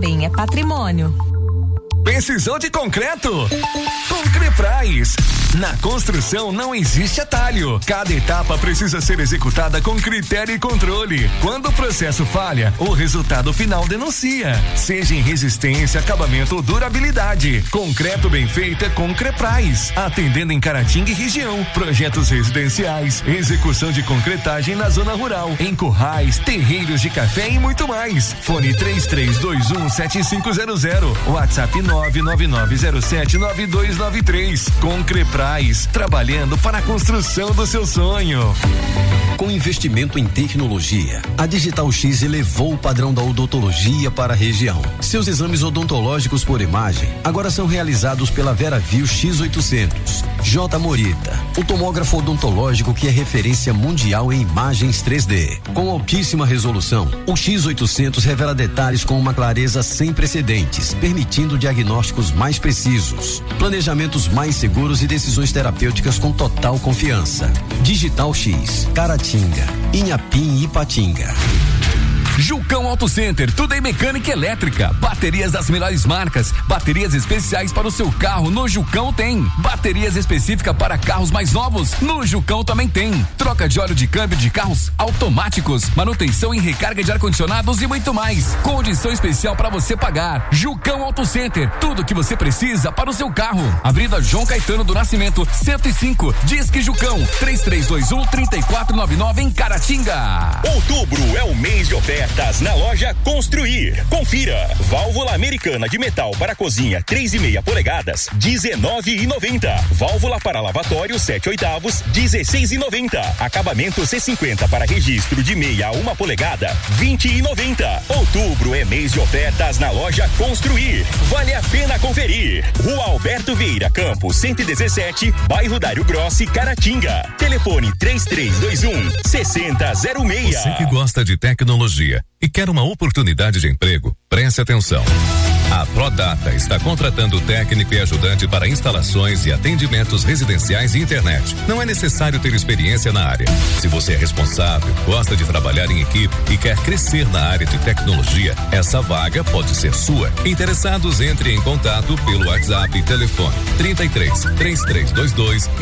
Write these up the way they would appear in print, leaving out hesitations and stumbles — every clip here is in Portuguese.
também é patrimônio. Precisou de concreto? Concreprais. Na construção não existe atalho. Cada etapa precisa ser executada com critério e controle. Quando o processo falha, o resultado final denuncia. Seja em resistência, acabamento ou durabilidade. Concreto bem feito é Concreprais. Atendendo em Caratinga e região. Projetos residenciais, execução de concretagem na zona rural, em currais, terreiros de café e muito mais. Fone 33217500. WhatsApp 999079293. Concreprais, trabalhando para a construção do seu sonho. Com investimento em tecnologia, a Digital X elevou o padrão da odontologia para a região. Seus exames odontológicos por imagem agora são realizados pela VeraView X800. J Morita, o tomógrafo odontológico que é referência mundial em imagens 3D. Com altíssima resolução, o X800 revela detalhes com uma clareza sem precedentes, permitindo diagnósticos mais precisos, planejamentos mais seguros e decisões terapêuticas com total confiança. Digital X, Caratinga, Inhapim e Ipatinga. Jucão Auto Center, tudo em mecânica elétrica, baterias das melhores marcas, baterias especiais para o seu carro, no Jucão tem, baterias específicas para carros mais novos, no Jucão também tem, troca de óleo de câmbio de carros automáticos, manutenção e recarga de ar-condicionados e muito mais, condição especial para você pagar. Jucão Auto Center, tudo que você precisa para o seu carro. Avenida João Caetano do Nascimento, 105, Disque Jucão, 3321-3499 em Caratinga. Outubro é o mês de ofertas na loja Construir. Confira. Válvula americana de metal para cozinha 3,5 polegadas, R$19,90. Válvula para lavatório 7/8, R$16,90. Acabamento C50 para registro de meia a 1 polegada, R$20,90. Outubro é mês de ofertas na loja Construir. Vale a pena conferir. Rua Alberto Vieira Campos, 117, bairro Dário Grossi, Caratinga. Telefone 3321-6006. Você que gosta de tecnologia e quer uma oportunidade de emprego, preste atenção. A Prodata está contratando técnico e ajudante para instalações e atendimentos residenciais e internet. Não é necessário ter experiência na área. Se você é responsável, gosta de trabalhar em equipe e quer crescer na área de tecnologia, essa vaga pode ser sua. Interessados, entre em contato pelo WhatsApp e telefone 33-3322-6363.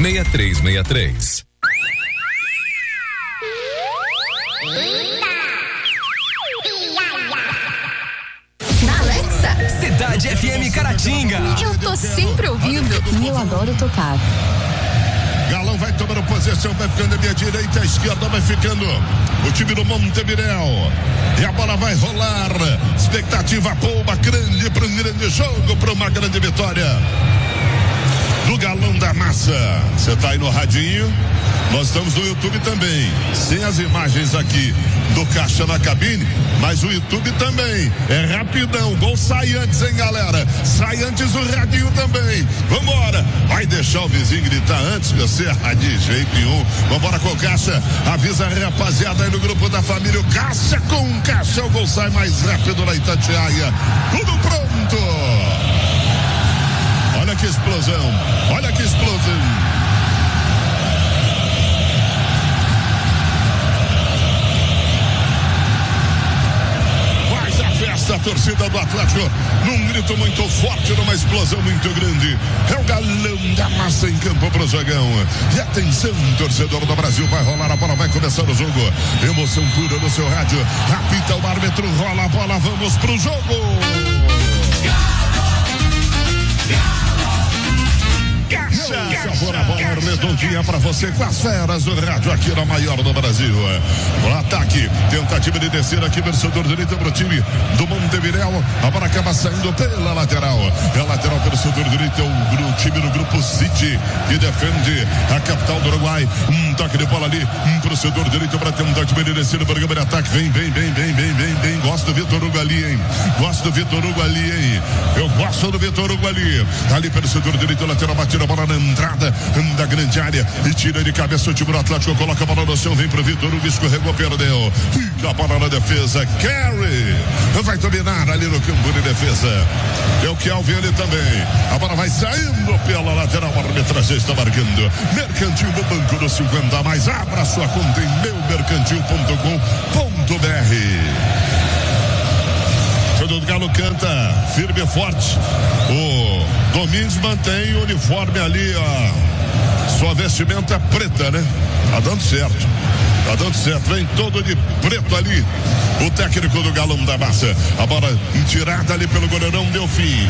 Cidade FM Caratinga. Eu tô sempre ouvindo e eu adoro tocar. Galão vai tomando posição, vai ficando à minha direita, à esquerda vai ficando o time do Montevideo. E a bola vai rolar. Expectativa boa, grande para um grande jogo, para uma grande vitória do Galão da Massa. Você tá aí no radinho? Nós estamos no YouTube também, sem as imagens aqui do caixa na cabine, mas o YouTube também, é rapidão, gol sai antes, hein, galera, sai antes o radinho também, vambora, vai deixar o vizinho gritar antes, você de jeito nenhum, vambora com o caixa, avisa a rapaziada aí no grupo da família, o caixa com o caixa, o gol sai mais rápido na Itatiaia, tudo pronto, olha que explosão, olha que explosão. A torcida do Atlético num grito muito forte, numa explosão muito grande. É o Galão da Massa em campo pro jogão. E atenção, torcedor do Brasil, vai rolar a bola, vai começar o jogo. Emoção pura no seu rádio. Apita o árbitro, rola a bola, vamos pro jogo. Sabor a bola redondinha pra você com as feras do rádio aqui na maior do Brasil. O ataque, tentativa de descer aqui, vencedor direito pro time do Montevideo. A bola acaba saindo pela lateral. É lateral pelo setor direito, é o time do grupo City que defende a capital do Uruguai. Toque de bola ali, pro setor direito pra tentar de descer no programa de ataque. Vem. Gosto do Vitor Hugo ali, hein? Eu gosto do Vitor Hugo ali. Ali pelo setor direito, lateral batida, a bola na entrada da grande área e tira de cabeça o time do Atlético, coloca a bola no chão, vem pro Vitor Hugo, escorregou, perdeu, fica a bola na defesa, Carey vai dominar ali no campo de defesa, é o Kelvin ali também, a bola vai saindo pela lateral, a arbitragem está marcando. Mercantil do Banco do 50 mais, abra sua conta em meumercantil.com.br. do Galo canta firme e forte. O Domingues mantém o uniforme ali, sua vestimenta preta, né? Tá dando certo. Tá dando certo, vem todo de preto ali. O técnico do Galão da Massa. A bola tirada ali pelo goleirão Delfim.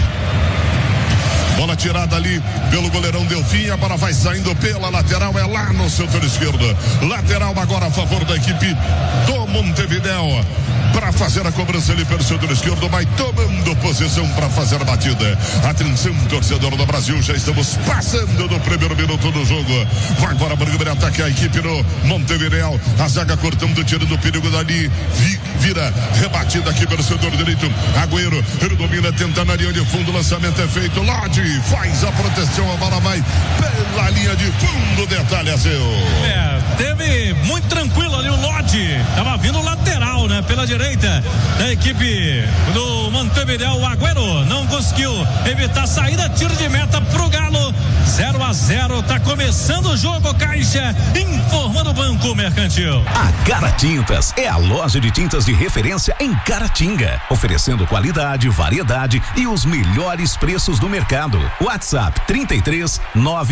Bola tirada ali pelo goleirão Delfim. A bola vai saindo pela lateral. É lá no setor esquerdo. Lateral agora a favor da equipe do Montevidéu. Para fazer a cobrança ali pelo setor esquerdo. Vai tomando posição para fazer a batida. Atenção, torcedor do Brasil. Já estamos passando do primeiro minuto do jogo. Vai embora para ataque a equipe do Montevidéu. A zaga cortando, tirando o perigo dali. Vira rebatida aqui pelo setor direito. Agüero, ele domina, tenta na linha de fundo. Lançamento é feito. Lodi faz a proteção, a bola vai pela linha de fundo, detalhe é seu. Teve muito tranquilo ali o Lodi, tava vindo lateral, né, pela direita da equipe do Montevidéu. O Agüero não conseguiu evitar a saída, tiro de meta pro Galo. 0-0, tá começando o jogo. Caixa informando o Banco Mercantil. A Caratintas é a loja de tintas de referência em Caratinga, oferecendo qualidade, variedade e os melhores preços do mercado. WhatsApp 33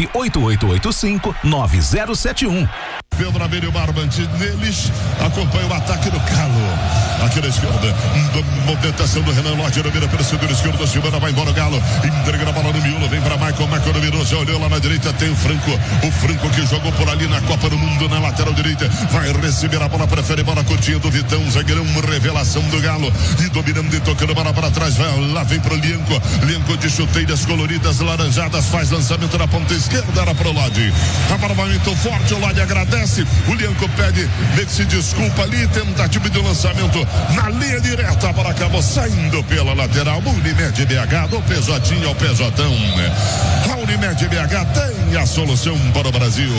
98885 9071. Pedro Abelho Barbante neles, acompanha o ataque do Galo. Aqui na esquerda, movimentação do Renan Lodi, domina pelo setor esquerdo, Silvana vai embora o Galo, entrega a bola no miolo, vem pra Michael dominou, já olhou lá na direita, tem o Franco que jogou por ali na Copa do Mundo, na lateral direita, vai receber a bola, prefere bola curtinha do Vitão, zagueirão, revelação do Galo, e dominando e tocando a bola para trás, lá vem pro Lienco de chuteiras coloridas, laranjadas, faz lançamento na ponta esquerda, era pro Lodi, a bola vai muito forte, o Lodi agradece. O Lianco pede, meio que se desculpa ali, tentativa de lançamento na linha direta, a bola acabou saindo pela lateral. Unimed BH, do PJ ao PJão. A Unimed BH tem a solução para o Brasil.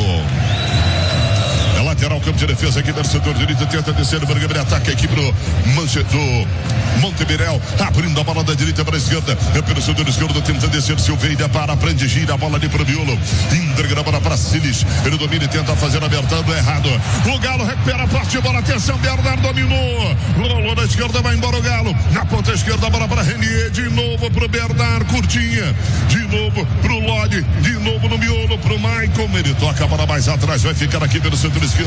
Lateral, campo de defesa aqui do setor direito, tenta descer, o ataque a equipe do Montevidéu, abrindo a bola da direita para a esquerda, pelo setor esquerdo, tenta descer Silveira para prende, gira a bola ali para o miolo, entrega a bola para Silis, ele domina e tenta fazer abertando, errado, o Galo recupera a parte de bola, atenção, Bernardo dominou, rolou na esquerda, vai embora o Galo, na ponta esquerda, a bola para Renier, de novo pro Bernardo, curtinha, de novo pro Lodi, de novo no miolo, pro Maicon, ele toca a bola mais atrás, vai ficar aqui pelo setor esquerdo.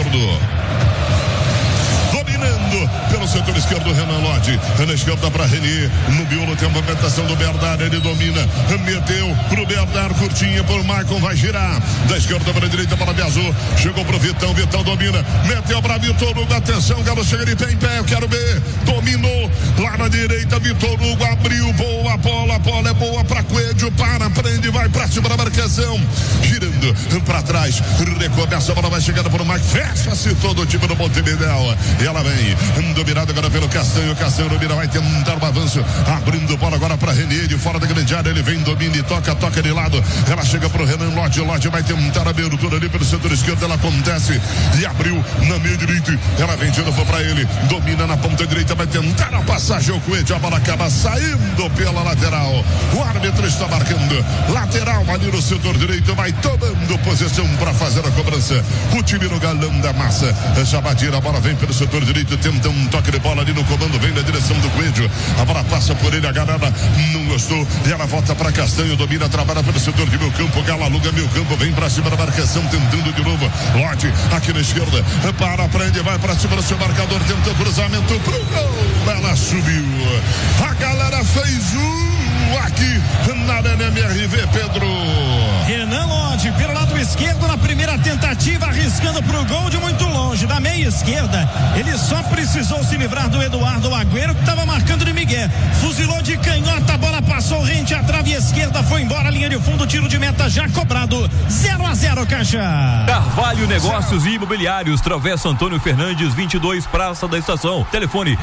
Dominando pelo setor esquerdo, Renan Lodi. Na esquerda para Renier. No miolo tem a movimentação do Bernardo. Ele domina. Meteu pro Bernardo. Curtinha por Maicon. Vai girar. Da esquerda para a direita para Biazul. Chegou pro Vitão. Vitão domina. Meteu para Vitor Hugo. Atenção. Galo chega de pé em pé. Eu quero ver. Dominou. Lá na direita. Vitor Hugo abriu. Boa bola. A bola é boa para Coelho. Prende. Vai para cima da marcação. Girando para trás. Recomeça. A bola vai chegando pro Maicon. Fecha-se todo o time do Montevidéu. Ela vem, dominado agora pelo Castanho domina, vai tentar um avanço, abrindo bola agora para Renier, de fora da grande área, ele vem, domina e toca de lado, ela chega pro Renan Lodi vai tentar a abertura ali pelo setor esquerdo, ela acontece, e abriu na meia direita, ela vem de novo para ele, domina na ponta direita, vai tentar a passagem ao Coelho, a bola acaba saindo pela lateral, o árbitro está marcando, lateral ali no setor direito, vai tomando posição para fazer a cobrança, o time no Galão da Massa, já batida, a bola vem pelo setor direito, tenta um toque de bola ali no comando, vem na direção do Coelho, a bola passa por ele, a galera não gostou, e ela volta para Castanho, domina, trabalha pelo setor de meio campo, Galo aluga meio campo, vem para cima da marcação, tentando de novo, Lodi aqui na esquerda, prende, vai para cima do seu marcador, tentou cruzamento pro gol, ela subiu, a galera fez aqui na MRV, Pedro. Renan Lodi pelo lado esquerdo na primeira tentativa, arriscando pro gol de muito longe, da meia esquerda, ele só precisou se livrar do Eduardo Agüero, que estava marcando de Miguel, fuzilou de canhota, a bola passou rente à trave esquerda, foi embora, linha de fundo, tiro de meta já cobrado, 0-0, Caixa. Carvalho Negócios e Imobiliários, Travessa Antônio Fernandes, 22, Praça da Estação, telefone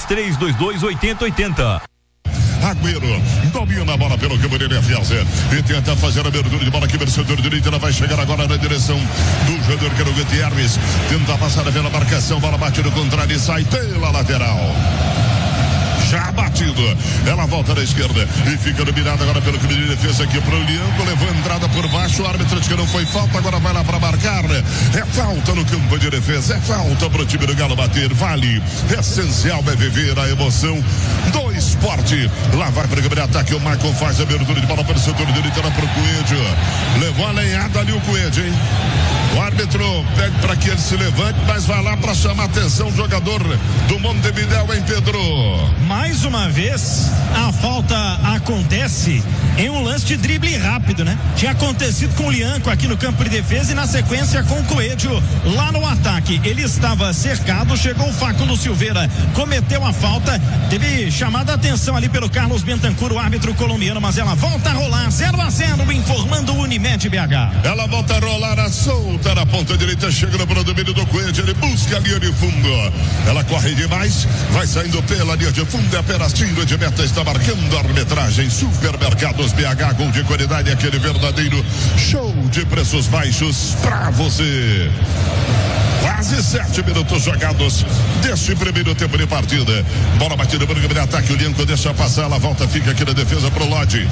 3322-8080. Agüero domina a bola pelo campo dele, e tenta fazer a abertura de bola aqui pelo setor direito, ela vai chegar agora na direção do jogador que era o Gutierrez, tenta passar pela marcação, bola bate no contrário e sai pela lateral. já batido. Ela volta na esquerda e fica dominada agora pelo time de defesa aqui pro Lianco, levou a entrada por baixo, o árbitro diz que não foi falta, agora vai lá para marcar. É falta no campo de defesa, é falta pro time do Galo bater, vale. Essencial é viver a emoção do esporte. Lá vai para o primeiro ataque, o Michael faz a abertura de bola para o setor direito, para o Coelho. Levou a lenhada ali o Coelho, hein? O árbitro pede para que ele se levante, mas vai lá para chamar a atenção do jogador do Montevidéu, hein, Pedro? Mais uma vez, a falta acontece em um lance de drible rápido, né? Tinha acontecido com o Lianco aqui no campo de defesa e na sequência com o Coelho lá no ataque. Ele estava cercado, chegou o Facundo Silveira, cometeu a falta, teve chamada a atenção ali pelo Carlos Bentancur, o árbitro colombiano, mas ela volta a rolar 0-0, informando o Unimed BH. Ela volta a rolar a solta na ponta direita, chega no domínio do Coelho, ele busca a linha de fundo, ela corre demais, vai saindo pela linha de fundo, é apenas tiro de meta, está marcando a arbitragem. Supermercados BH, gol de qualidade, aquele verdadeiro show de preços baixos pra você. Quase 7 minutos jogados deste primeiro tempo de partida. Bola batida para o primeiro ataque, o Lianco deixa passar, ela volta, fica aqui na defesa pro Lodi.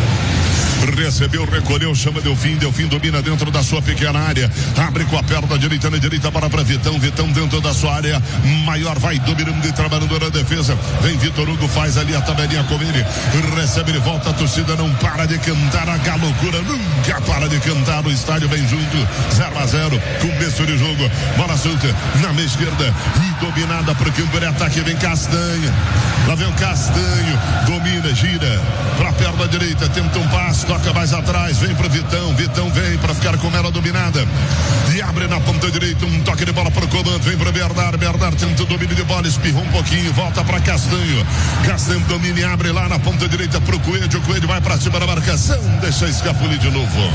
Recebeu, recolheu, chama Delfim domina dentro da sua pequena área, abre com a perna direita na direita para Vitão dentro da sua área maior, vai dominando e trabalhando na defesa, vem Vitor Hugo, faz ali a tabelinha com ele, recebe, ele volta, a torcida não para de cantar, a galocura nunca para de cantar, o estádio vem junto, 0-0, começo de jogo, bola solta na meia esquerda e dominada para o campo de ataque, vem Castanha, lá vem o Castanho, domina, gira para a perna direita, tenta um passo, toca mais atrás, vem pro Vitão vem para ficar com ela dominada e abre na ponta direita, um toque de bola para o comando, vem pro Bernard tenta o domínio de bola, espirrou um pouquinho, volta para Castanho domina e abre lá na ponta direita pro Coelho, o Coelho vai para cima da marcação, deixa escapulir de novo,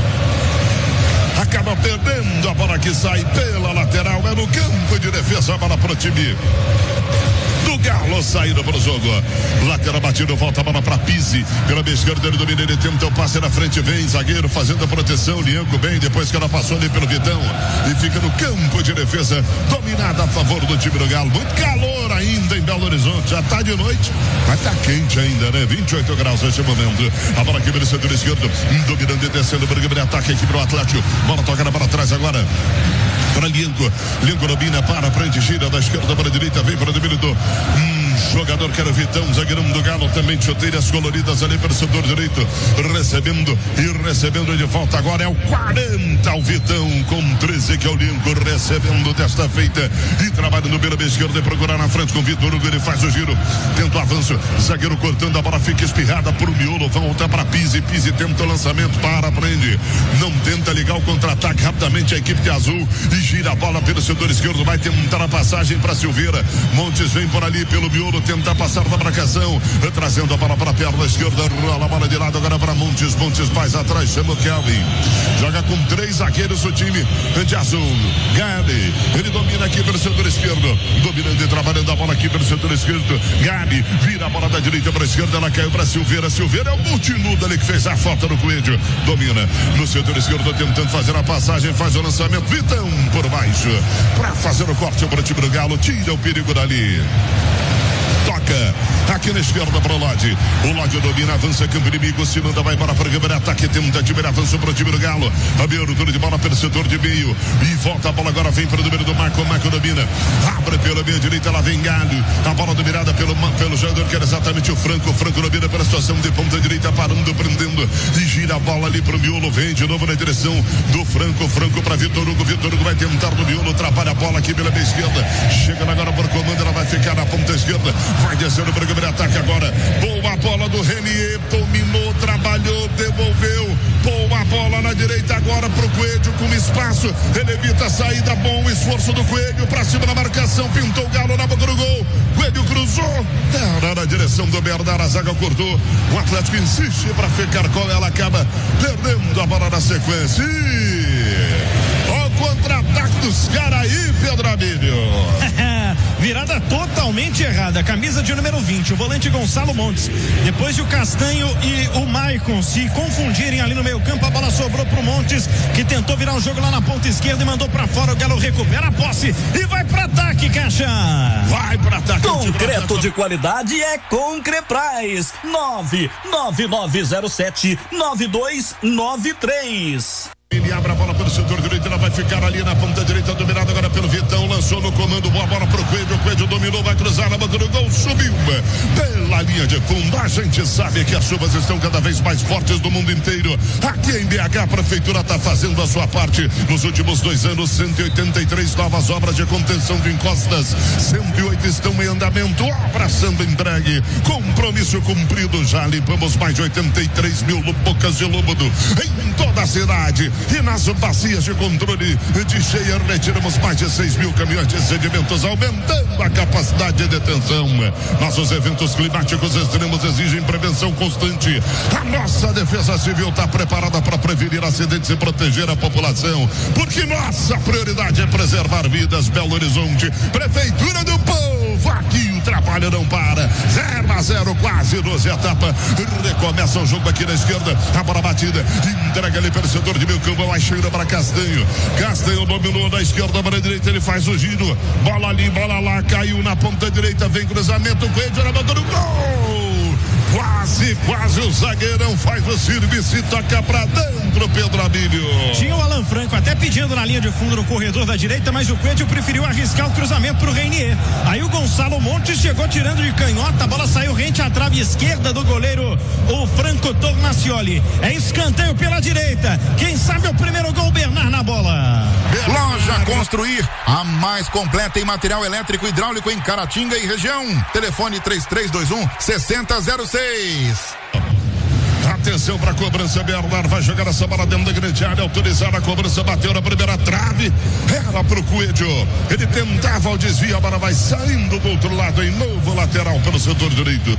acaba perdendo a bola que sai pela lateral, é no campo de defesa, a bola pro time do Galo, saída para o jogo, lateral batido, volta a bola para Pizzi, pela meia esquerda ele domina, ele tenta o passe na frente, vem zagueiro fazendo a proteção, Lianco bem, depois que ela passou ali pelo Vitão e fica no campo de defesa, dominada a favor do time do Galo, muito calor ainda em Belo Horizonte, já tá de noite, mas tá quente ainda, né, 28 graus neste momento, a bola aqui pelo setor esquerdo, dominando e descendo, para ataque aqui pro Atlético, bola tocada para trás agora, para Lianco domina, para frente, gira da esquerda para a direita, vem para o domínio do jogador que era o Vitão, zagueirão do Galo, também chuteiras coloridas ali para o setor direito, recebendo de volta agora é o 40, o Vitão com 13, que é o Lianco, recebendo desta feita e trabalhando pela meia esquerda e procurar na frente com o Vitor Hugo, ele faz o giro, tenta o avanço, zagueiro cortando, a bola fica espirrada por miolo, volta para Pizzi tenta o lançamento, prende, não tenta ligar o contra-ataque, rapidamente a equipe de azul e gira a bola pelo setor esquerdo, vai tentar a passagem para Silveira, Montes vem por ali pelo miolo, tenta passar da marcação, trazendo a bola para a perna esquerda, rola a bola de lado agora para Montes mais atrás, chama o Kelvin, joga com 3 zagueiros o time de azul, Gabi, ele domina aqui pelo setor esquerdo, dominando e trabalhando a bola aqui pelo setor esquerdo, Gabi, vira a bola da direita para a esquerda, ela caiu para Silveira é o multinudo ali que fez a falta no Coelho, domina no setor esquerdo, tentando fazer a passagem, faz o lançamento, Vitão por baixo, para fazer o corte para o time do Galo, tira o perigo dali. Toca aqui na esquerda para o Lodi domina, avança campo inimigo, Sinanda vai para o câmera, ataque, tentativa de avanço para o time do Galo, abertura de bola pelo setor de meio e volta a bola agora, vem para o número do Marco domina, abre pela meia direita, lá vem Galho, a bola dominada pelo jogador que era exatamente o Franco domina pela situação de ponta direita, parando, prendendo e gira a bola ali para o miolo, vem de novo na direção do Franco para Vitor Hugo vai tentar no miolo, atrapalha a bola aqui pela meia esquerda, chega agora por comando, ela vai ficar na ponta esquerda, vai descendo para o primeiro ataque agora, boa bola do Renier, dominou, trabalhou, devolveu, boa bola na direita agora pro Coelho com espaço, ele evita a saída, bom esforço do Coelho, para cima da marcação, pintou o Galo na boca do gol, Coelho cruzou, era na direção do Bernard, a zaga cortou, o Atlético insiste para ficar com ela, acaba perdendo a bola na sequência e o contra-ataque dos caras aí, Pedro Abílio. virada totalmente errada. Camisa de número 20, o volante Gonçalo Montes. Depois de o Castanho e o Maicon se confundirem ali no meio campo, a bola sobrou pro Montes, que tentou virar o jogo lá na ponta esquerda e mandou pra fora. O Galo recupera a posse e vai pra ataque, Caixa. Vai pra ataque. Concreto de qualidade é Concrepraz. 99907-9293. Ele abre a bola pelo setor direito, ela vai ficar ali na ponta direita, dominada agora pelo Vitão, lançou no comando, boa bola pro Coelho, o Coelho dominou, vai cruzar na boca do gol, subiu pela linha de fundo. A gente sabe que as chuvas estão cada vez mais fortes do mundo inteiro. Aqui em BH, a prefeitura está fazendo a sua parte. Nos últimos 2 anos, 183 novas obras de contenção de encostas, 108 estão em andamento, obra sendo entregue, compromisso cumprido. Já limpamos mais de 83 mil bocas de lômudo em toda a cidade. E nas bacias de controle de cheia, retiramos mais de 6 mil caminhões de sedimentos, aumentando a capacidade de detenção. Nossos eventos climáticos extremos exigem prevenção constante. A nossa defesa civil está preparada para prevenir acidentes e proteger a população, porque nossa prioridade é preservar vidas. Belo Horizonte, Prefeitura do Povo, aqui o trabalho não para. 0-0, quase 12 etapa. Recomeça o jogo aqui na esquerda, a bola batida, entrega ali pelo setor de meio campo, vai cheira para Castanho. Castanho dominou da esquerda para a direita, ele faz o giro, bola ali, bola lá, caiu na ponta direita, vem cruzamento, Coelho na boca do gol. Quase o zagueirão faz o serviço e toca pra dentro, Pedro Abílio. Tinha o Alan Franco até pedindo na linha de fundo no corredor da direita, mas o Coelho preferiu arriscar o cruzamento pro Reinier. Aí o Gonçalo Montes chegou tirando de canhota, a bola saiu rente à trave esquerda do goleiro, o Franco Tornacioli. É escanteio pela direita. Quem sabe o primeiro gol, Bernard na bola. Loja Construir, a mais completa em material elétrico e hidráulico em Caratinga e região. Telefone 3321-6006. Atenção para a cobrança, Bernard vai jogar essa bola dentro da grande área, autorizada a cobrança, bateu na primeira trave, era pro Coelho, ele tentava o desvio, a bola vai saindo do outro lado, em novo lateral pelo setor direito.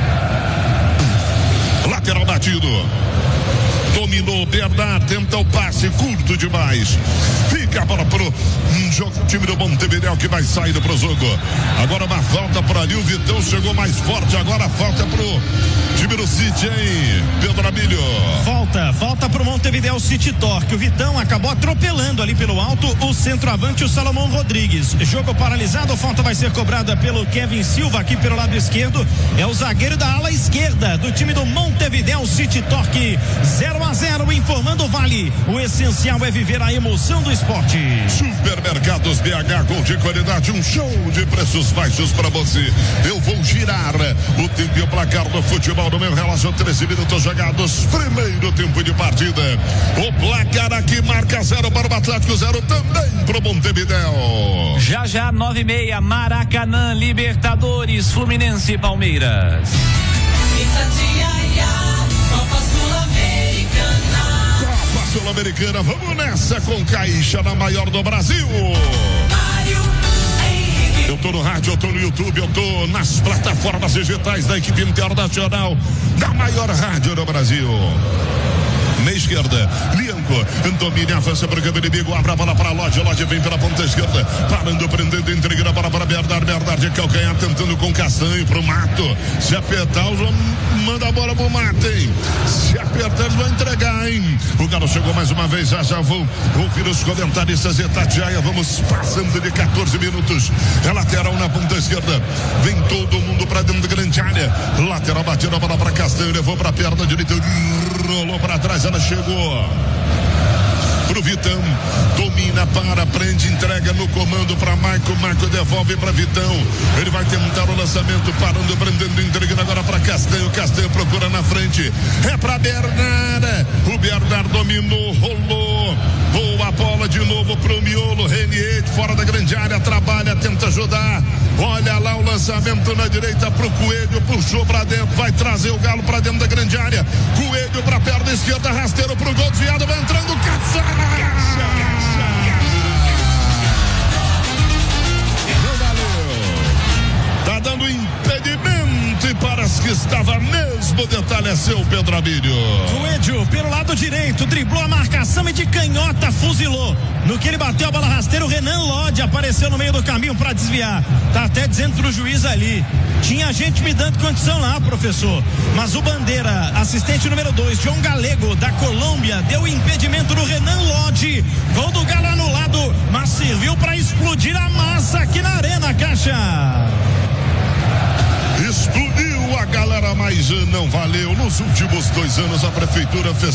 Lateral batido. Dominou, Bernard tenta o passe curto demais. Fica a bola pro time do Montevideo que vai saindo pro jogo. Agora uma falta por ali, o Vitão chegou mais forte, agora falta pro time do City, hein, Pedro Abílio? Falta pro Montevideo City Torque. O Vitão acabou atropelando ali pelo alto o centroavante, o Salomão Rodrigues. Jogo paralisado, a falta vai ser cobrada pelo Kevin Silva aqui pelo lado esquerdo. É o zagueiro da ala esquerda do time do Montevideo City Torque. 0-0, informando o Vale. O essencial é viver a emoção do esporte. Supermercados BH, gol de qualidade, um show de preços baixos para você. Eu vou girar o tempo e o placar do futebol no meu relógio, 13 minutos jogados, primeiro tempo de partida. O placar aqui marca 0 para o Atlético, 0 também para o Montevideo. Já 9:30, Maracanã, Libertadores, Fluminense e Palmeiras. Sul-Americana, vamos nessa com Caixa, na maior do Brasil. Eu tô no rádio, eu tô no YouTube, eu tô nas plataformas digitais da equipe internacional da maior rádio do Brasil. Meia esquerda, Lianco, domina, avança para o campo inimigo, abre a bola para a Loja vem pela ponta esquerda, parando, prendendo, entregando a bola para Bernard de calcanhar, tentando com Castanho pro Mato, se apertar, manda a bola pro Mato, hein? Se apertar, eles vão entregar, hein? O Galo chegou mais uma vez, já vou ouvir os comentaristas de Tatiaia, vamos passando de 14 minutos, é lateral na ponta esquerda, vem todo mundo para dentro da grande área, lateral batendo a bola para Castanho, levou para a perna direita, rolou para trás, ela chegou pro Vitão, domina, prende, entrega no comando para Marco devolve para Vitão, ele vai tentar o lançamento, parando, prendendo, entregando agora para Castanho procura na frente, é para Bernard, o Bernard dominou, rolou, boa bola de novo pro miolo, Reinier fora da grande área, trabalha, tenta ajudar, olha lá o lançamento na direita pro Coelho, puxou para dentro, vai trazer o Galo para dentro da grande área, Coelho para perna esquerda, rasteiro pro gol, desviado, vai entrando, Caixa! Tá dando impedimento e parece que estava mesmo. O detalhe é seu, Pedro Abílio. Coelho, pelo lado direito, driblou a marcação e de canhota fuzilou. No que ele bateu a bola rasteira, o Renan Lodge apareceu no meio do caminho para desviar. Tá até dizendo pro juiz ali. Tinha gente me dando condição lá, professor. Mas o Bandeira, assistente número 2, João Galego, da Colômbia, deu impedimento no Renan Lodge. Gol do Galo anulado, mas serviu para explodir a massa aqui na Arena, Caixa. Explodiu a galera, mas não valeu. Nos últimos 2 anos a prefeitura fez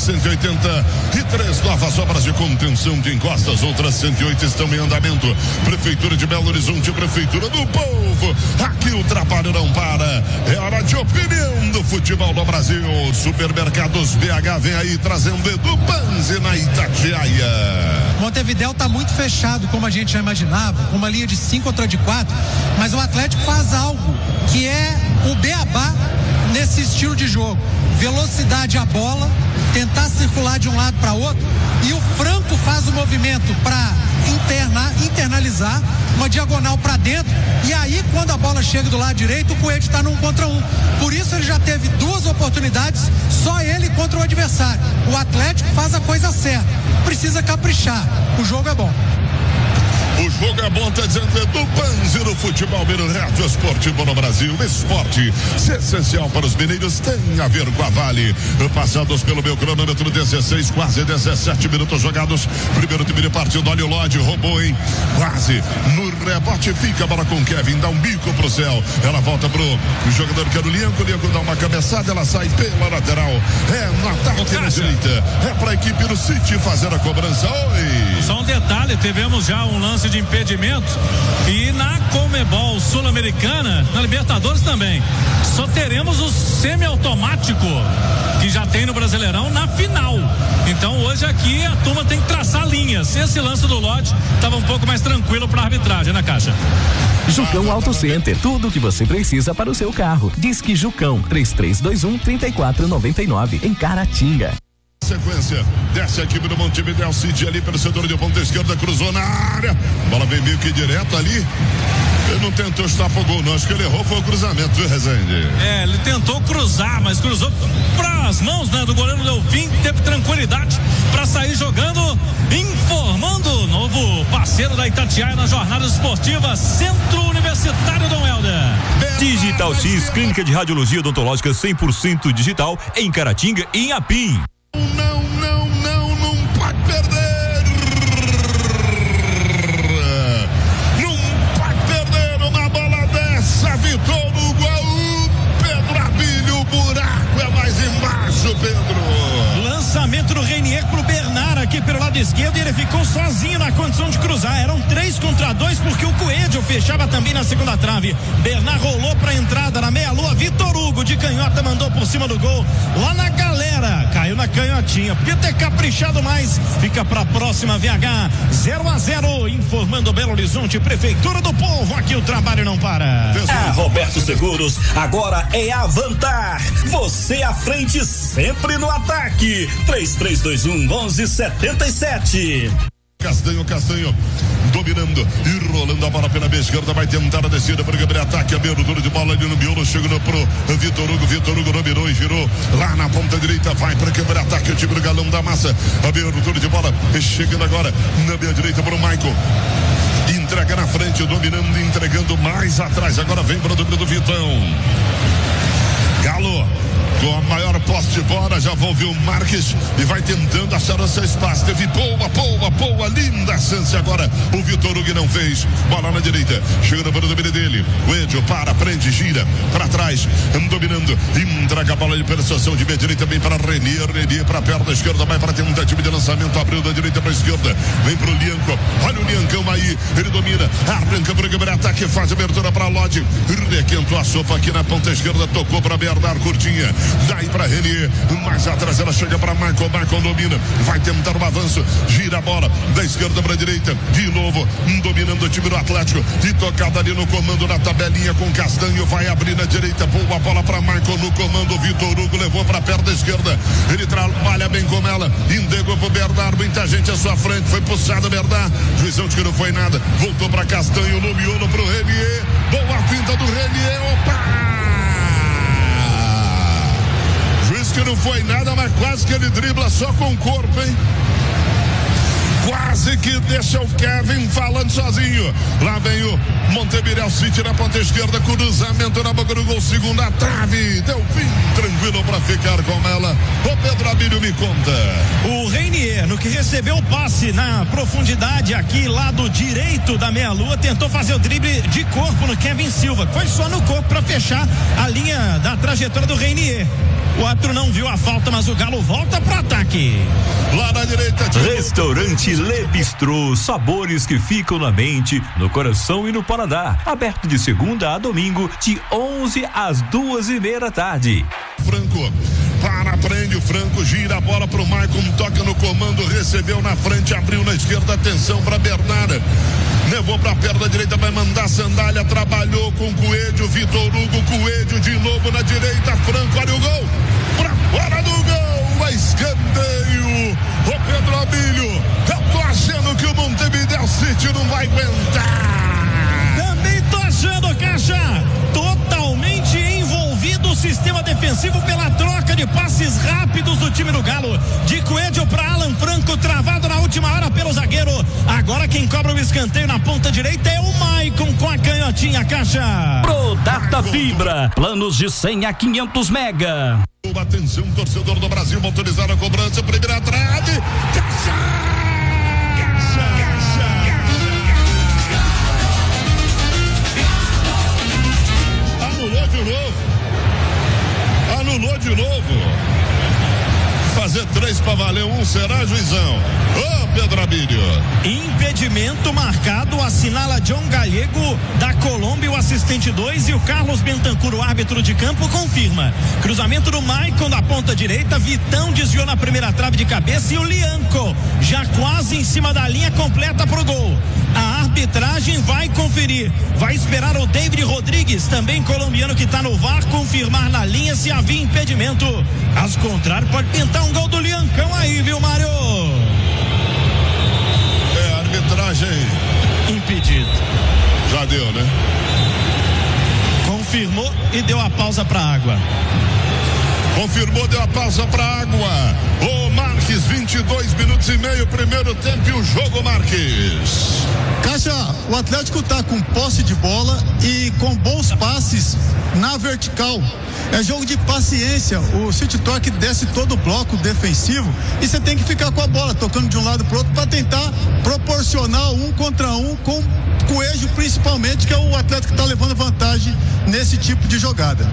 183 novas obras de contenção de encostas, outras 108 estão em andamento. Prefeitura de Belo Horizonte, prefeitura do povo. Aqui o trabalho não para. É hora de opinião do futebol no Brasil. Supermercados BH vem aí trazendo Edu Panzi na Itatiaia. Montevidéu tá muito fechado, como a gente já imaginava, com uma linha de 5 outra de 4, mas o Atlético faz algo que é o beabá nesse estilo de jogo: velocidade à bola, tentar circular de um lado para outro, e o Franco faz o movimento para internalizar uma diagonal para dentro, e aí quando a bola chega do lado direito, o Coelho está num contra um. Por isso ele já teve 2 oportunidades, só ele contra o adversário. O Atlético faz a coisa certa, precisa caprichar, o jogo é bom. O jogo é bom, tá dizendo Edu Panzi no futebol mineiro, rádio esportivo no Brasil. Esporte, se essencial para os mineiros, tem a ver com a Vale. Passados pelo meu cronômetro, 16, quase 17 minutos jogados. Primeiro time de partida, olha o Lodge, roubou, hein? Quase no rebote, fica a bola com o Kevin, dá um bico pro céu. Ela volta pro jogador que era o Lianco dá uma cabeçada, ela sai pela lateral. É no ataque na direita. É pra equipe do City fazer a cobrança. Oi! Só um detalhe, tivemos já um lance de impedimento e na Conmebol Sul-Americana, na Libertadores também, só teremos o semiautomático que já tem no Brasileirão na final. Então hoje aqui a turma tem que traçar linhas. Esse lance do Lodge estava um pouco mais tranquilo para a arbitragem, né, Caixa? Jucão Auto Center, tudo o que você precisa para o seu carro. Disque Jucão, 3321-3499, em Caratinga. Sequência, desce a equipe do Montevidéu City ali pelo setor de ponta esquerda, cruzou na área, bola vem meio que direto ali. Ele não tentou estar pro gol, não. Acho que ele errou, foi o cruzamento, viu, Rezende? É, ele tentou cruzar, mas cruzou para as mãos, né, do goleiro Delfim, teve tranquilidade para sair jogando, informando o novo parceiro da Itatiaia na jornada esportiva, Centro Universitário Dom Helder. Digital X, clínica de radiologia odontológica 100% digital em Caratinga e em Apim. Não pode perder. Não pode perder uma bola dessa. Vitor Hugo, Pedro Abílio, o buraco é mais embaixo, Pedro. Lançamento do Reinier pro Bernard aqui pelo lado esquerdo, e ele ficou sozinho na condição de cruzar. Eram 3 contra 2 porque o Coelho fechava também na segunda trave. Bernard rolou pra entrada na meia-lua. Vitor Hugo de canhota mandou por cima do gol. Lá na galera, caiu na canhotinha. Podia ter caprichado mais. Fica pra próxima, VH 0-0, informando Belo Horizonte, Prefeitura do Povo. Aqui o trabalho não para. A Roberto Seguros agora é Avantar. Você à frente sempre no ataque. 3321-1177. Castanho, dominando e rolando a bola pela meia esquerda, vai tentar a descida para o Gabriel, ataque, abertura de bola ali no miolo, chegando pro Vitor Hugo dominou e girou lá na ponta direita, vai para o Gabriel, ataque, o time do Galão da Massa, abertura de bola, chegando agora na meia direita para o Michael. Entrega na frente, dominando, entregando mais atrás, agora vem para o domínio do Vitão. Galo com a maior posse de bola, já envolveu o Marques e vai tentando achar o seu espaço. Teve boa, linda chance agora. O Vitor Hugo não fez. Bola na direita, chegando para o domínio dele. O Edio prende, gira para trás, dominando, entrega a bola ali pela situação de meia direita, vem para Renier para a perna esquerda, vai para a tentativa de lançamento, abriu da direita para a esquerda, vem para o Lianco. Olha o Liancão aí, ele domina, arranca para o Gabriel, ataque, faz abertura para Lodge, requentou a sopa aqui na ponta esquerda, tocou para Bernard, curtinha. Daí para Renier, mais atrás ela chega para Michael domina, vai tentar um avanço, gira a bola da esquerda para a direita, de novo, dominando o time do Atlético, e tocada ali no comando na tabelinha com Castanho, vai abrir na direita, boa bola para Michael no comando, Vitor Hugo levou para a perna esquerda, ele trabalha bem com ela, entregou pro Bernard, muita gente à sua frente, foi puxado Bernard, juizão de que não foi nada, voltou para Castanho, no miolo pro Renier, boa finta do Renier, opa! Diz que não foi nada, mas quase que ele dribla só com o corpo, hein? Quase que deixa o Kevin falando sozinho. Lá vem o Montevideo City na ponta esquerda, cruzamento na boca do gol, segunda trave. Deu fim, tranquilo pra ficar com ela. O Pedro Abílio me conta. O Reinier, no que recebeu o passe na profundidade aqui, lado direito da meia-lua, tentou fazer o drible de corpo no Kevin Silva. Foi só no corpo pra fechar a linha da trajetória do Reinier. O outro não viu a falta, mas o Galo volta pro ataque. Lá na direita, Restaurante Le Bistrô, sabores que ficam na mente, no coração e no paladar. Aberto de segunda a domingo, de 11 às 2:30 da tarde. Franco, prende o Franco, gira a bola pro Maicon, toca no comando, recebeu na frente, abriu na esquerda, atenção pra Bernardo. Levou pra perna direita, vai mandar sandália, trabalhou com Coelho, Vitor Hugo, Coelho de novo na direita, Franco, olha o gol, pra fora do gol, a escanteio, o Pedro Abílio, eu tô achando que o Montevideo City não vai aguentar. Também tô achando, Caixa, totalmente envolvido o sistema defensivo pela troca de passes rápidos do time do Galo, de Coelho para Alan Franco, travado na última hora pelo zagueiro. Agora quem cobra o escanteio na ponta direita é o Maicon com a canhotinha, Caixa. Pro Data Fibra, planos de 100 a 500 mega. Atenção, torcedor do Brasil, autorizar a cobrança, primeira trave, Caixa! Anulou de novo. Fazer 3 pra valer 1, será, juizão? Ô, Pedro Abílio. Impedimento marcado, assinala John Gallego da Colômbia, o assistente 2, e o Carlos Bentancur, o árbitro de campo, confirma. Cruzamento do Maicon da ponta direita, Vitão desviou na primeira trave de cabeça e o Lianco já quase em cima da linha, completa pro gol. A arbitragem vai conferir, vai esperar o David Rodrigues, também colombiano, que tá no VAR, confirmar na linha se havia impedimento. Caso contrário, pode pintar um gol do Liancão aí, viu, Mário? É, arbitragem impedido. Já deu, né? Confirmou e deu a pausa pra água. Confirmou, deu a pausa pra água. O Marques, 22 minutos e meio, primeiro tempo, e o jogo, Marques. Caixa, o Atlético tá com posse de bola e com bons passes na vertical. É jogo de paciência. O City Torque desce todo o bloco defensivo e você tem que ficar com a bola tocando de um lado pro outro para tentar proporcionar 1 contra 1 com Coelho, principalmente, que é o Atlético que tá levando vantagem nesse tipo de jogada.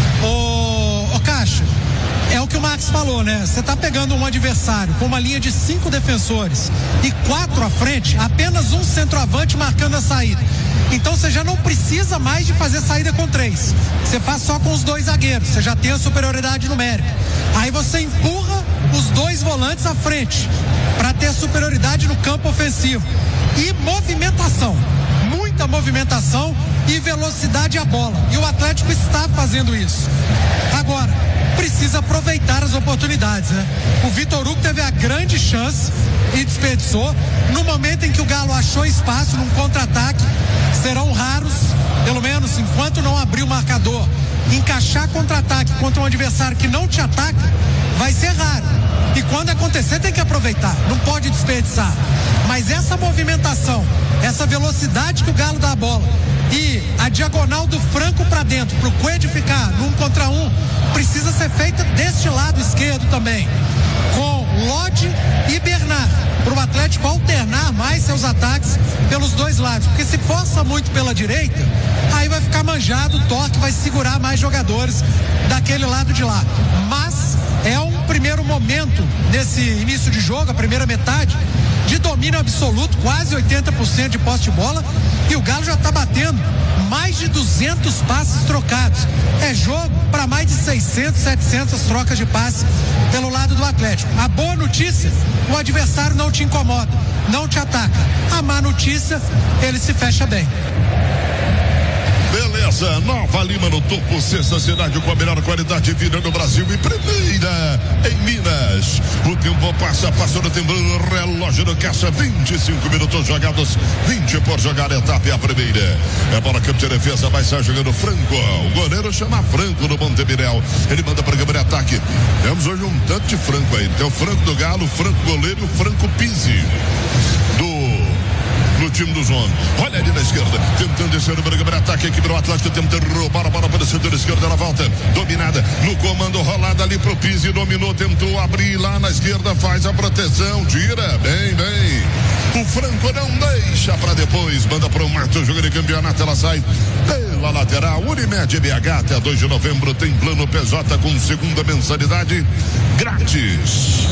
Ô Caixa, é o que o Max falou, né? Você tá pegando um adversário com uma linha de 5 defensores e 4 à frente, apenas um centroavante marcando a saída. Então você já não precisa mais de fazer saída com 3. Você faz só com os 2 zagueiros, você já tem a superioridade numérica. Aí você empurra os 2 volantes à frente para ter a superioridade no campo ofensivo. E movimentação, muita movimentação e velocidade à bola. E o Atlético está fazendo isso. Agora, precisa aproveitar as oportunidades, né? O Vitor Hugo teve a grande chance e desperdiçou. No momento em que o Galo achou espaço num contra-ataque, serão raros, pelo menos enquanto não abrir o marcador. Encaixar contra-ataque contra um adversário que não te ataca vai ser raro. E quando acontecer tem que aproveitar, não pode desperdiçar. Mas essa movimentação, essa velocidade que o Galo dá a bola e a diagonal do Franco para dentro, pro Coelho ficar num contra um, precisa ser feita deste lado esquerdo também, com Lodi e Bernard, para o Atlético alternar mais seus ataques pelos 2 lados, porque se força muito pela direita, aí vai ficar manjado, o Torque vai segurar mais jogadores daquele lado de lá. Mas é um primeiro momento nesse início de jogo, a primeira metade, de domínio absoluto, quase 80% de posse de bola, e o Galo já está batendo mais de 200 passes trocados. É jogo para mais de 600, 700 trocas de passe pelo lado do Atlético. A boa notícia, o adversário não te incomoda, não te ataca. A má notícia, ele se fecha bem. Beleza, Nova Lima no topo, sexta cidade com a melhor qualidade de vida no Brasil e primeira em Minas. O tempo passa no tempo, relógio do caixa, 25 minutos jogados, 20 por jogar, etapa é a primeira. É bola campo de defesa, vai sair jogando Franco. O goleiro chama Franco no Montevidéu. Ele manda para o câmera de ataque. Temos hoje um tanto de Franco aí. Tem o Franco do Galo, o Franco goleiro e o Franco Pizzi no time dos homens. Olha ali na esquerda, tentando descer no câmera de ataque. A equipe do Atlético tentando roubar a bola para o setor esquerdo. Ela volta, dominada no comando, rolada ali pro Pizzi. Dominou, tentou abrir lá na esquerda, faz a proteção, tira, bem. O Franco não deixa para depois, manda para o Mato, jogo de campeonato, ela sai pela lateral. Unimed BH até 2 de novembro tem plano PJ com segunda mensalidade grátis.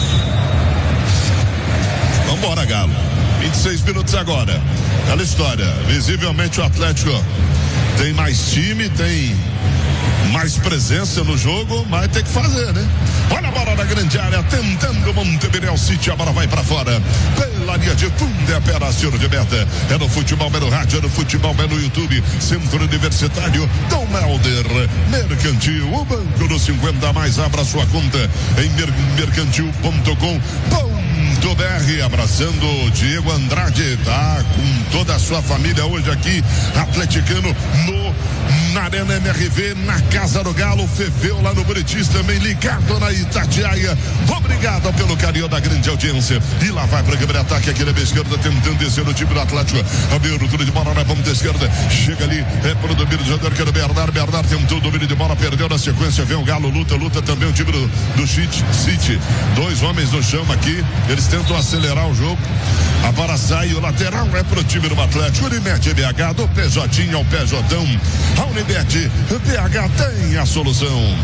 Vambora, Galo. 26 minutos agora. Aquela história, visivelmente o Atlético tem mais time, tem mais presença no jogo, mas tem que fazer, né? Olha a bola na grande área, tentando Montevidéu City, a bola vai pra fora, pela linha de fundo, é apenas tiro de meta. É no futebol, é no rádio, é no futebol, é no YouTube. Centro Universitário Dom Helder Mercantil, o banco dos 50 mais, abra sua conta em mercantil.com.br. Abraçando o Diego Andrade, tá com toda a sua família hoje aqui, atleticano na Arena MRV, na Casa do Galo. Fefeu lá no Buritis também ligado na Itatiaia. Obrigado pelo carinho da grande audiência. E lá vai para o câmera de ataque aqui na esquerda, tentando descer o time do Atlético. Abertura de bola na ponta esquerda. Chega ali, é para o domínio do jogador que era o Bernard. Bernard tentou o domínio de bola, perdeu na sequência. Vem o Galo, luta também o time do City. Dois homens no chão aqui. Eles tentam acelerar o jogo. A bola sai, o lateral é pro time do Atlético. Unimed BH, do PJ ao PJão. A Unimed BH tem a solução.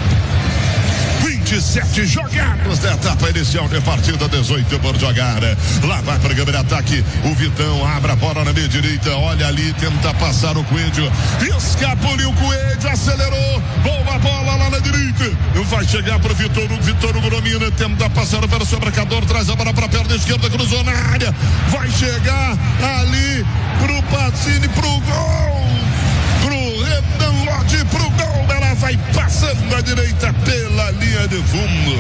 27 jogados da etapa inicial de partida, 18 por jogar. Lá vai para o câmera de ataque. O Vitão abre a bola na meia direita. Olha ali, tenta passar o Coelho. Escapuliu o Coelho, acelerou. Boa bola lá na direita. Vai chegar para o Vitor. O Vitor domina, tenta passar para o sobrecador. Traz a bola para a perna esquerda, cruzou na área. Vai chegar ali pro Pacini, pro gol. Pro Renan Lodge, pro gol. Ela vai passando à direita pela linha de fundo.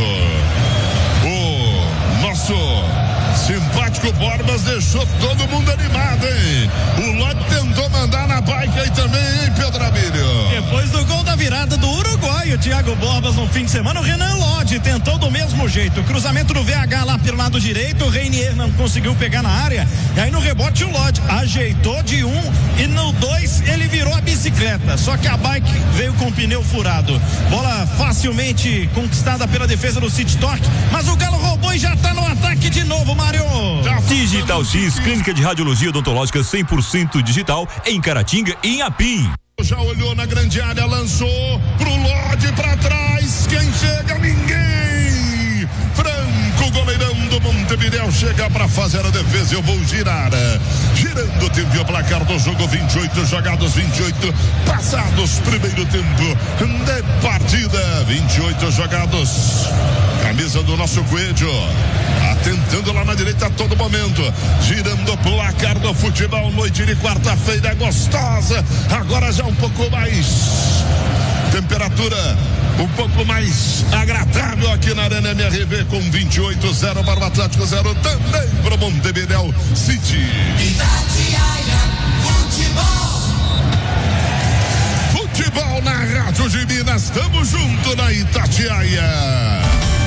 O nosso simpático Borbas deixou todo mundo animado, hein? O Lodge tentou mandar na bike aí também, hein, Pedro Abílio? Depois do gol da virada do uruguaio Thiago Borbas no fim de semana, o Renan Lodge tentou do mesmo jeito. Cruzamento do VH lá pelo lado direito, o Reinier não conseguiu pegar na área. E aí no rebote o Lodge ajeitou de um e no 2 ele virou a bicicleta. Só que a bike veio com o pneu furado. Bola facilmente conquistada pela defesa do City Torque, mas o Galo roubou e já tá no ataque de novo, Mário. Digital X, clínica de radiologia odontológica 100% digital em Caratinga e em Apim. Já olhou na grande área, lançou pro Lodge, pra trás, quem chega? Ninguém. Franco, goleirão do Montevidéu, chega pra fazer a defesa. Eu vou girar, girando o tempo e o placar do jogo, 28 jogados, 28 passados, primeiro tempo de partida, 28 jogados. Camisa do nosso Coelho, tentando lá na direita a todo momento, girando o placar do futebol, noite de quarta-feira gostosa, agora já um pouco mais temperatura, um pouco mais agradável aqui na Arena MRV, com 28-0 para o Atlético, 0 também para o Montevidéu City. Futebol na Rádio de Minas, estamos junto na Itatiaia.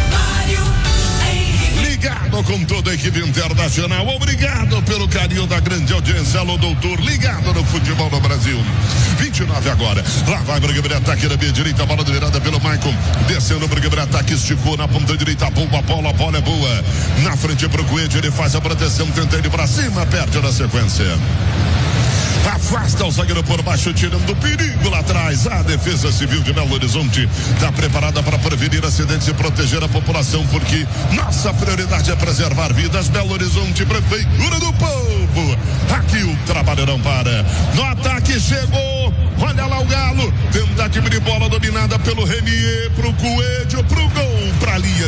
Ligado com toda a equipe internacional, obrigado pelo carinho da grande audiência. Alô, doutor, ligado no futebol do Brasil. 29 agora, lá vai para o câmera de ataque na meia direita, a bola virada pelo Maicon, descendo para o câmera de ataque, esticou na ponta direita, boa bola, a bola é boa, na frente para o Coelho, ele faz a proteção, tenta ir para cima, perde na sequência. Afasta o zagueiro por baixo, tirando o perigo lá atrás. A Defesa Civil de Belo Horizonte está preparada para prevenir acidentes e proteger a população, porque nossa prioridade é preservar vidas. Belo Horizonte, Prefeitura do Povo. Aqui o trabalho não para. No ataque chegou. Olha lá o Galo. Tentativa de bola dominada pelo Renier, pro Coelho, pro gol, pra linha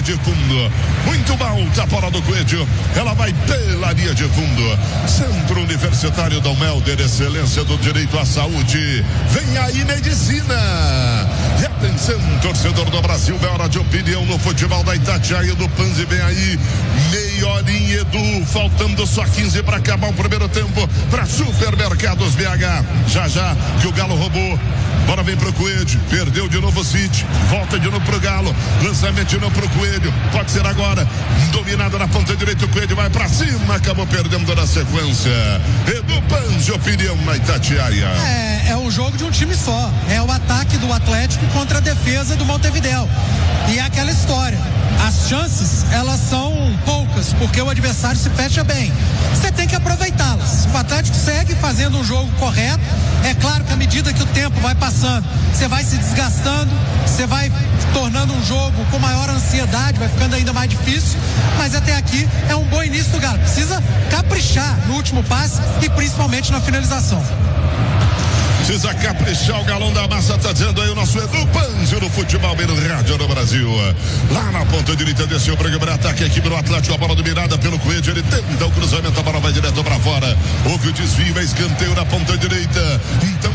de fundo. Muito alta a bola do Coelho. Ela vai pela linha de fundo. Centro Universitário Dom Helder, excelência do direito à saúde. Vem aí medicina. E atenção, torcedor do Brasil, é hora de opinião no futebol da Itatiaia do Panzi. Vem aí, meia horinha, Edu, faltando só 15 para acabar o primeiro tempo para Supermercados BH. Já que o Galo roubou. Bora, vem pro Coelho, perdeu de novo o City, volta de novo pro Galo, lançamento de novo pro Coelho, pode ser agora, dominado na ponta direita, o Coelho vai pra cima, acabou perdendo na sequência. Edu Panzi, opinião na Itatiaia. É o jogo de um time só, é o ataque do Atlético contra a defesa do Montevidéu, e é aquela história, as chances, elas são poucas, porque o adversário se fecha bem, você tem que aproveitá-las. O Atlético segue fazendo um jogo correto, é claro que à medida que o tempo vai passando, você vai se desgastando, você vai tornando um jogo com maior ansiedade, vai ficando ainda mais difícil, mas até aqui é um bom início do Galo, precisa caprichar no último passe e principalmente na finalização. Precisa caprichar, o Galão da Massa tá dizendo aí o nosso Edu Panzi no futebol bem no rádio no Brasil. Lá na ponta direita desceu o programa de ataque aqui pro Atlético, a bola dominada pelo Coelho, ele tenta o cruzamento, a bola vai direto pra fora. Houve o desvio, é escanteio na ponta direita. Então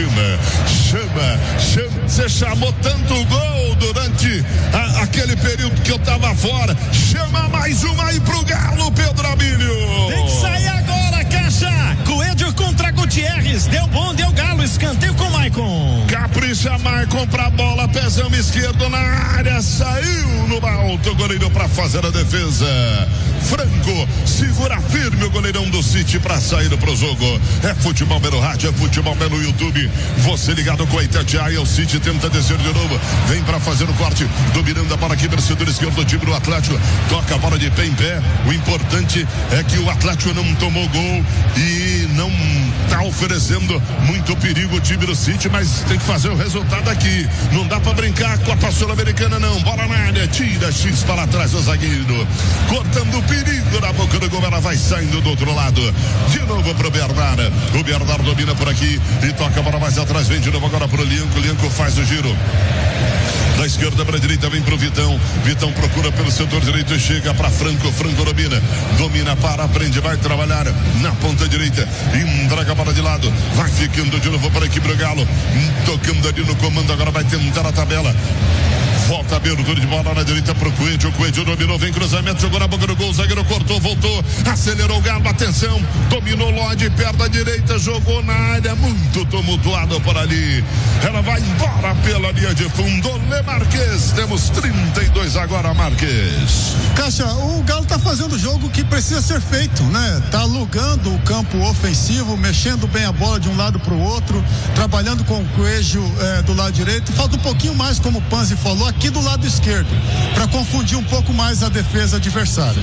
chama. Você chamou tanto gol durante aquele período que eu tava fora. Chama mais uma aí pro Galo, Pedro Abílio. Tem que sair agora, Caixa. Coelho contra Gutierrez, deu bom, deu Galo, escanteio com Maicon. Capricha Maicon pra bola, pezão esquerdo na área, saiu no alto, goleiro pra fazer a defesa. Franco segura firme o goleirão do City pra sair pro jogo. É futebol pelo rádio, é futebol pelo YouTube. Você ligado com a Itatiaia, o City tenta descer de novo, vem pra fazer o corte, dominando a bola aqui, torcedor esquerdo do time do Atlético, toca a bola de pé em pé. O importante é que o Atlético não tomou gol e não tá oferecendo muito perigo o time do City, mas tem que fazer o resultado aqui. Não dá pra brincar com a Sul-Americana não. Bola na área, tira X para trás o zagueiro, cortando o perigo na boca do gol, ela vai saindo do outro lado. De novo pro Bernardo. O Bernardo domina por aqui e toca a bola mais atrás, vem de novo agora pro Lianco. Lianco faz o giro. Da esquerda para a direita, vem pro Vitão. Vitão procura pelo setor direito e chega para Franco. Franco domina, prende, vai trabalhar na ponta direita. Entrega a bola de lado. Vai ficando de novo para a equipe do Galo. Tocando ali no comando, agora vai tentar a tabela. Volta a abertura de bola na direita pro Coelho. O Coelho dominou, vem cruzamento, jogou na boca do gol. O zagueiro cortou, voltou, acelerou o Galo. Atenção, dominou Lodi, perto da direita, jogou na área, muito tumultuado por ali. Ela vai embora pela linha de fundo. Le Marques, temos 32 agora, Marques. Caixa, o Galo tá fazendo o jogo que precisa ser feito, né? Tá alugando o campo ofensivo, mexendo bem a bola de um lado pro outro, trabalhando com o Coelho do lado direito. Falta um pouquinho mais, como o Panzi falou, aqui do lado esquerdo, para confundir um pouco mais a defesa adversária.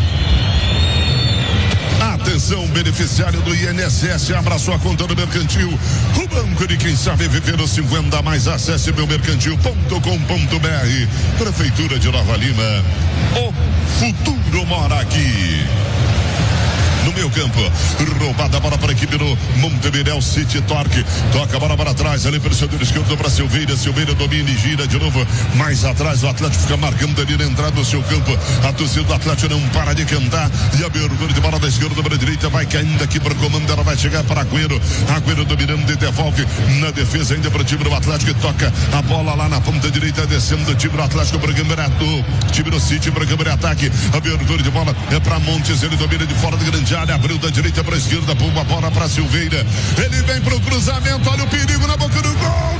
Atenção, beneficiário do INSS, abra sua conta no Mercantil, o banco de quem sabe viver os 50 mais. Acesse meumercantil.com.br. Prefeitura de Nova Lima, o futuro mora aqui. No meu campo, roubada a bola para a equipe do Montevidéu City. Torque, toca a bola para trás, ali pelo setor esquerdo para Silveira. Silveira domina e gira de novo mais atrás. O Atlético fica marcando ali na entrada do seu campo. A torcida do Atlético não para de cantar. E a abertura de bola da esquerda para a direita vai caindo aqui para o comando. Ela vai chegar para Agüero. Agüero dominando e devolve na defesa ainda para o time do Atlético. E toca a bola lá na ponta direita, descendo do time do Atlético para o campeonato. Time do City para o campo de ataque. A abertura de bola é para Montes. Ele domina de fora de grande área, abriu da direita para a esquerda, pula a bola para Silveira. Ele vem pro cruzamento, olha o perigo na boca do gol.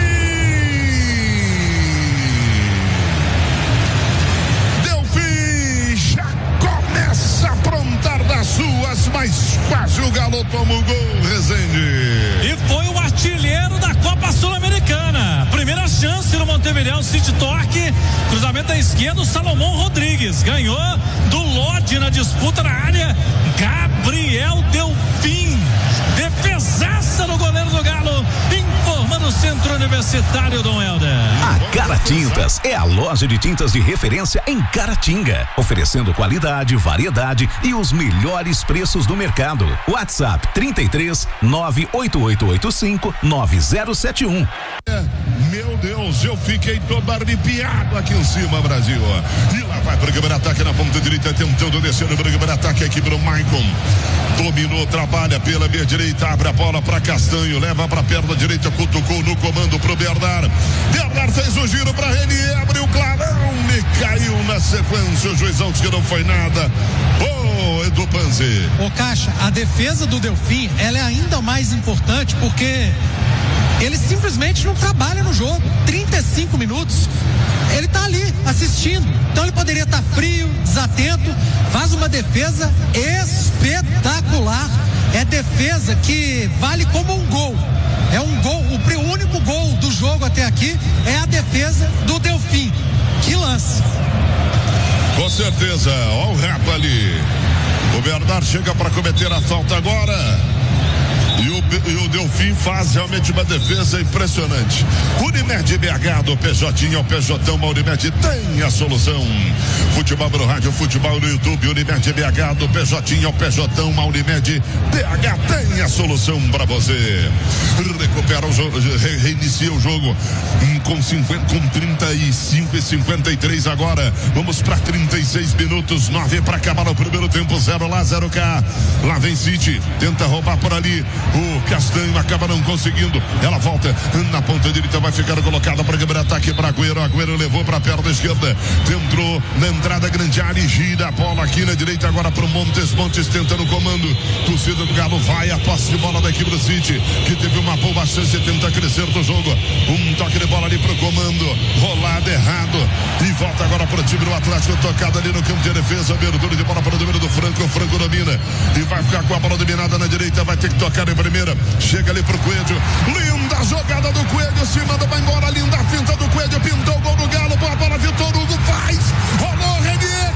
Delfim já começa a aprontar das suas, mas quase o Galo toma o gol, Rezende. E foi o artilheiro da Copa Sul-Americana. Primeira chance no Montevidéu City. Torque, cruzamento à esquerda, o Salomão Rodrigues ganhou do Lodi na disputa na área. Gabriel Delfim, defesaça no goleiro do Galo, informando o Centro Universitário Dom Helder. A Caratintas é a loja de tintas de referência em Caratinga, oferecendo qualidade, variedade e os melhores preços do mercado. WhatsApp 33 98885 9071. Meu Deus, eu fiquei todo arrepiado aqui em cima, Brasil. E lá vai para o primeiro ataque na ponta direita, tentando descer no primeiro ataque aqui para o Maicon. Dominou, trabalha pela meia direita, abre a bola para Castanho, leva para a perna direita, cutucou no comando para o Bernard. Bernard fez o giro para Renier, abriu o clarão e caiu na sequência. O juizão disse que não foi nada. Edu Panzi. Ô Caixa, a defesa do Delfim, ela é ainda mais importante porque ele simplesmente não trabalha no jogo. 35 minutos, ele tá ali assistindo. Então ele poderia estar frio, desatento, faz uma defesa espetacular. É defesa que vale como um gol. É um gol, o único gol do jogo até aqui é a defesa do Delfim. Que lance. Com certeza, ó o rap ali. O Bernard chega para cometer a falta agora. E o Delfim faz realmente uma defesa impressionante. Unimed BH do PJ ao PJão, a Unimed tem a solução. Futebol no rádio, futebol no YouTube, Unimed BH do PJ ao PJão, a Unimed BH tem a solução para você. Recupera o jogo, reinicia o jogo com 35 e 53 agora. Vamos para 36 minutos, 9 para acabar o primeiro tempo, 0 lá, 0 cá. Lá vem City, tenta roubar por ali. O Castanho acaba não conseguindo. Ela volta na ponta direita, vai ficar colocada para quebrar ataque para Agüero. Agüero levou para a perna esquerda, entrou na entrada grande área e gira a bola aqui na direita agora para o Montes. Montes tentando o comando. Torcida do Galo vai a posse de bola da equipe do City, que teve uma boa chance e tenta crescer do jogo. Um toque de bola ali para o comando, rolado errado e volta agora para o time do Atlético, tocada ali no campo de defesa, abertura de bola para o domínio do Franco. O Franco domina e vai ficar com a bola dominada na direita, vai ter que tocar em primeira, chega ali pro Coelho, linda jogada do Coelho, se manda, vai embora, linda finta do Coelho, pintou o gol do Galo, boa bola, Vitor Hugo faz, rolou